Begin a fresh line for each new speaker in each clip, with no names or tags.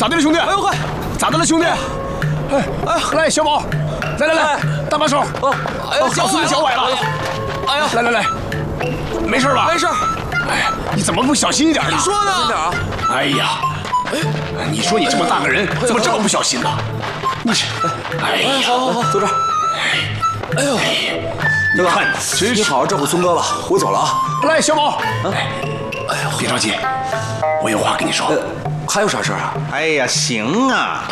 咋的了，兄弟？
哎呦快，
咋的了，兄弟？哎，来，小宝，来，搭把手。
哎呀，
告诉你脚崴了。
哎呀，
来，没事吧？
没事。
哎，你怎么不小心一点呢？
你说呢？
哎呀，你说你这么大个人，怎么这么不小心呢？你这，哎呀，
好，坐这儿。哎呦，
你看，真是
你好好照顾孙哥吧，我走了啊。
来，小宝，哎呦，别着急，我有话跟你说。
还有啥事儿啊？
哎呀，行啊，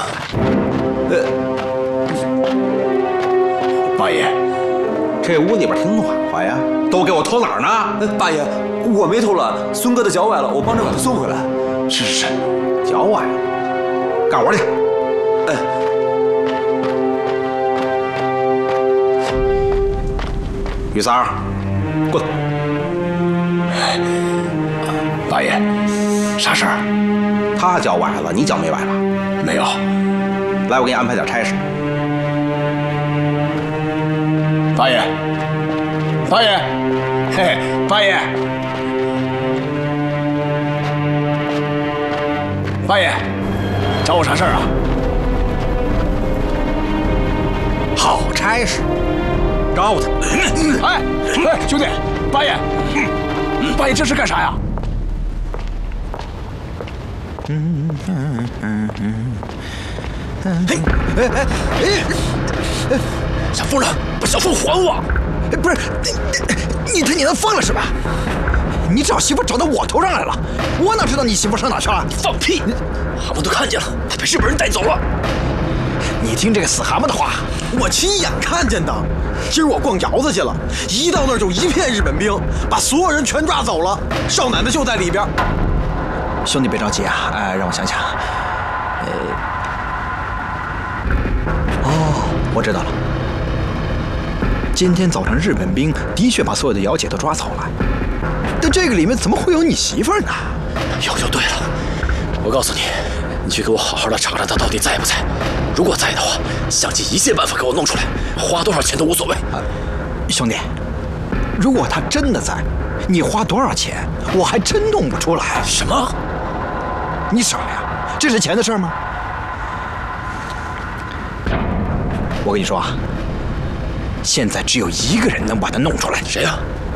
八爷，
这屋里边挺暖和呀，都给我偷哪儿呢？
大爷，我没偷懒，孙哥的脚崴了，我帮着把他送回来。
是，
脚崴了，干活去。
哎，
于三儿，过来。
八爷，啥事儿？
他脚崴了，你脚没崴吧？
没有。
来，我给你安排点差事。
八爷，嘿，八爷，八爷，找我啥事儿啊？
好差事，招他。
哎，兄弟，八爷，八爷这是干啥呀？
小夫人，把小凤还我！
不是，你推你能放了是吧？你找媳妇找到我头上来了，我哪知道你媳妇上哪去了？
放屁！蛤蟆都看见了，他被日本人带走了。
你听这个死蛤蟆的话，
我亲眼看见的。今儿我逛窑子去了，一到那儿就一片日本兵，把所有人全抓走了。少奶奶就在里边。
兄弟别着急啊，让我想想。我知道了。今天早上日本兵的确把所有的姚姐都抓走了，但这个里面怎么会有你媳妇儿呢？
有就对了。我告诉你，你去给我好好的查查他到底在不在。如果在的话，想尽一切办法给我弄出来，花多少钱都无所谓。
兄弟，如果他真的在，你花多少钱，我还真弄不出来。
什么？
你傻呀？这是钱的事吗？我跟你说啊，现在只有一个人能把他弄出来。
谁呀？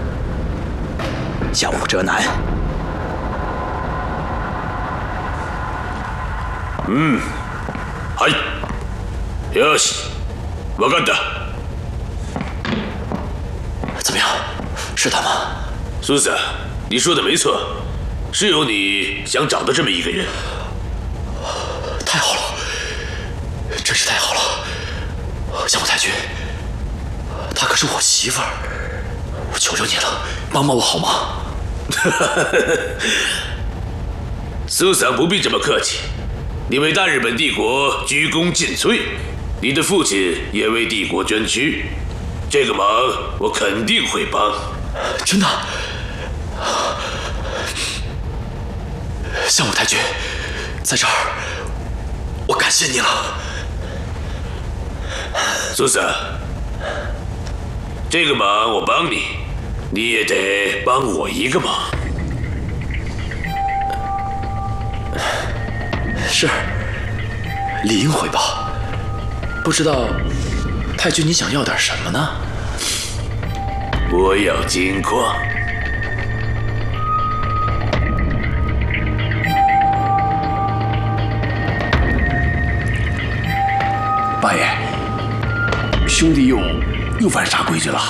江户哲男。
はい。よし、わかった。
怎么样？是他吗？
苏子，你说的没错，是有你想找的这么一个人。
太好了，真是太好了！江户太君，她可是我媳妇儿，我求求你了，帮帮我好吗？
苏桑不必这么客气，你为大日本帝国鞠躬尽瘁，你的父亲也为帝国捐躯，这个忙我肯定会帮。
真的？向武太君，在这儿，我感谢你了。
苏桑，这个忙我帮你，你也得帮我一个忙。
是，理应回报。不知道太君你想要点什么呢？
我要金矿。
八爷，兄弟又犯啥规矩了？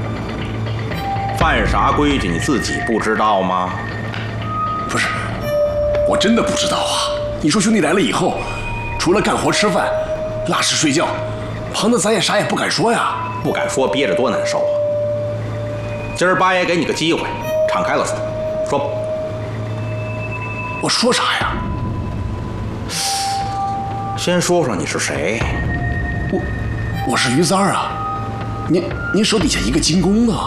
犯啥规矩你自己不知道吗？
不是，我真的不知道啊。你说兄弟来了以后，除了干活吃饭、拉屎睡觉，旁的咱也啥也不敢说呀。
不敢说，憋着多难受啊！今儿八爷给你个机会，敞开了说，说吧。
我说啥呀？
先说说你是谁？
我是于三儿啊。您手底下一个金工呢？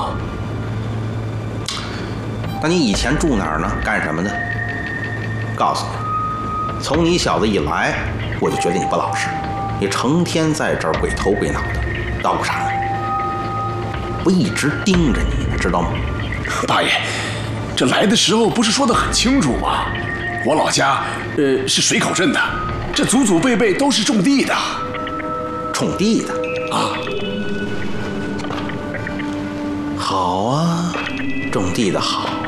那你以前住哪儿呢？干什么的？告诉你，从你小子一来，我就觉得你不老实，你成天在这儿鬼头鬼脑的，捣鼓啥呢？我一直盯着你呢，知道吗？
大爷，这来的时候不是说得很清楚吗？我老家是水口镇的， 这祖祖辈辈都是种地的。
种地的
啊？
好啊，种地的好。